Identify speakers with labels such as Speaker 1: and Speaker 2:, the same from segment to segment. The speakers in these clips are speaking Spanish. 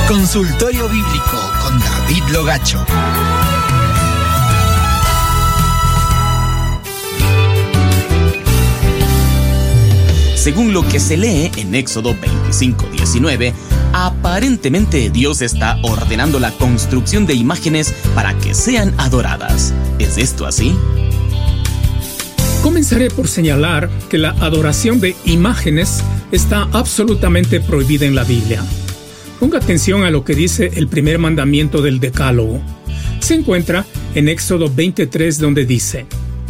Speaker 1: Consultorio Bíblico con David Logacho.
Speaker 2: Según lo que se lee en Éxodo 25:19, aparentemente Dios está ordenando la construcción de imágenes para que sean adoradas. ¿Es esto así?
Speaker 3: Comenzaré por señalar que la adoración de imágenes está absolutamente prohibida en la Biblia. Ponga atención a lo que dice el primer mandamiento del Decálogo. Se encuentra en Éxodo 23, donde dice: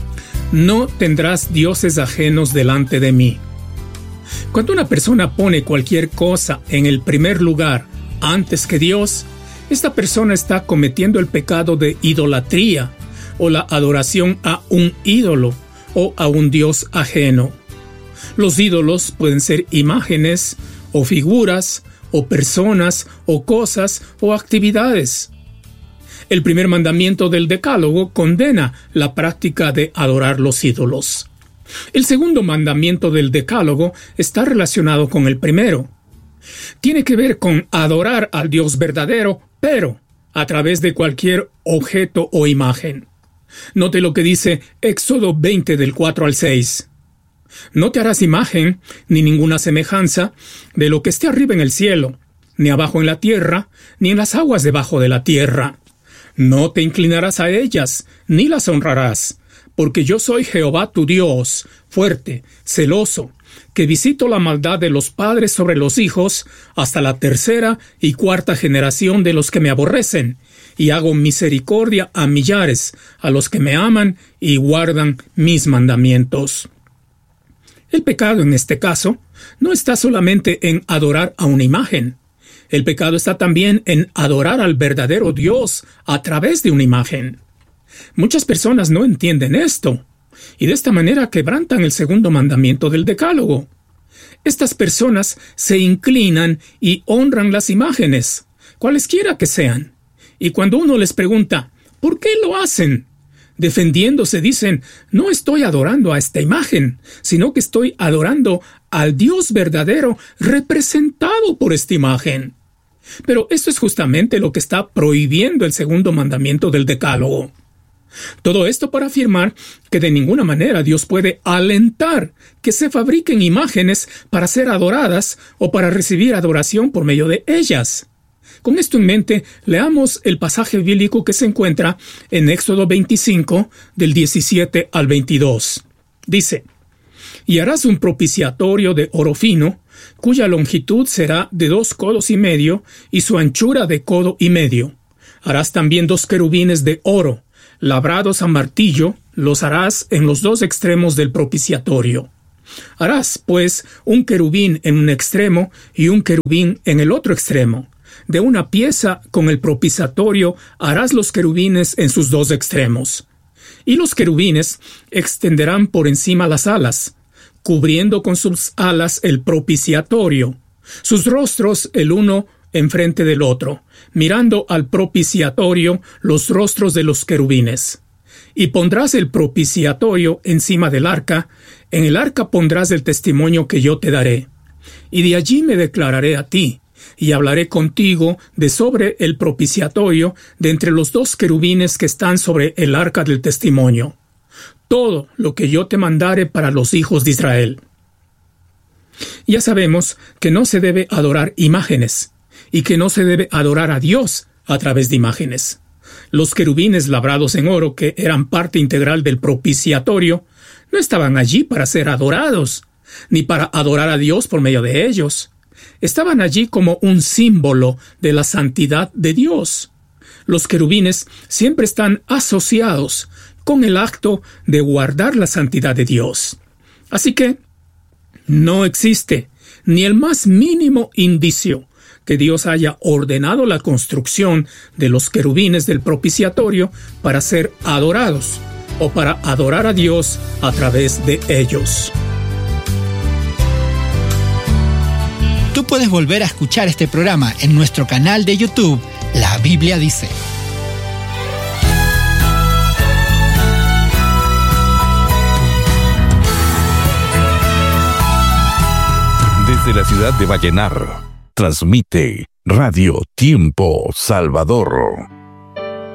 Speaker 3: «No tendrás dioses ajenos delante de mí». Cuando una persona pone cualquier cosa en el primer lugar antes que Dios, esta persona está cometiendo el pecado de idolatría o la adoración a un ídolo o a un dios ajeno. Los ídolos pueden ser imágenes o figuras o personas o cosas o actividades. El primer mandamiento del Decálogo condena la práctica de adorar los ídolos. El segundo mandamiento del Decálogo está relacionado con el primero. Tiene que ver con adorar al Dios verdadero, pero a través de cualquier objeto o imagen. Note lo que dice Éxodo 20 del 4 al 6. «No te harás imagen, ni ninguna semejanza, de lo que esté arriba en el cielo, ni abajo en la tierra, ni en las aguas debajo de la tierra. No te inclinarás a ellas, ni las honrarás, porque yo soy Jehová tu Dios, fuerte, celoso, que visito la maldad de los padres sobre los hijos hasta la tercera y cuarta generación de los que me aborrecen, y hago misericordia a millares, a los que me aman y guardan mis mandamientos». El pecado en este caso no está solamente en adorar a una imagen. El pecado está también en adorar al verdadero Dios a través de una imagen. Muchas personas no entienden esto, y de esta manera quebrantan el segundo mandamiento del Decálogo. Estas personas se inclinan y honran las imágenes, cualesquiera que sean. Y cuando uno les pregunta, ¿por qué lo hacen?, defendiéndose dicen, no estoy adorando a esta imagen, sino que estoy adorando al Dios verdadero representado por esta imagen. Pero esto es justamente lo que está prohibiendo el segundo mandamiento del Decálogo. Todo esto para afirmar que de ninguna manera Dios puede alentar que se fabriquen imágenes para ser adoradas o para recibir adoración por medio de ellas. Con esto en mente, leamos el pasaje bíblico que se encuentra en Éxodo 25, del 17 al 22. Dice: «Y harás un propiciatorio de oro fino, cuya longitud será de 2 codos y medio, y su anchura de codo y medio. Harás también 2 querubines de oro, labrados a martillo, los harás en los 2 extremos del propiciatorio. Harás, pues, un querubín en un extremo y un querubín en el otro extremo. De una pieza con el propiciatorio harás los querubines en sus 2 extremos. Y los querubines extenderán por encima las alas, cubriendo con sus alas el propiciatorio, sus rostros el uno enfrente del otro, mirando al propiciatorio los rostros de los querubines. Y pondrás el propiciatorio encima del arca, en el arca pondrás el testimonio que yo te daré. Y de allí me declararé a ti, y hablaré contigo de sobre el propiciatorio, de entre los 2 querubines que están sobre el arca del testimonio. Todo lo que yo te mandare para los hijos de Israel». Ya sabemos que no se debe adorar imágenes, y que no se debe adorar a Dios a través de imágenes. Los querubines labrados en oro, que eran parte integral del propiciatorio, no estaban allí para ser adorados, ni para adorar a Dios por medio de ellos. Estaban allí como un símbolo de la santidad de Dios. Los querubines siempre están asociados con el acto de guardar la santidad de Dios. Así que no existe ni el más mínimo indicio que Dios haya ordenado la construcción de los querubines del propiciatorio para ser adorados o para adorar a Dios a través de ellos.
Speaker 1: Tú puedes volver a escuchar este programa en nuestro canal de YouTube, La Biblia Dice.
Speaker 4: Desde la ciudad de Vallenar, transmite Radio Tiempo Salvador.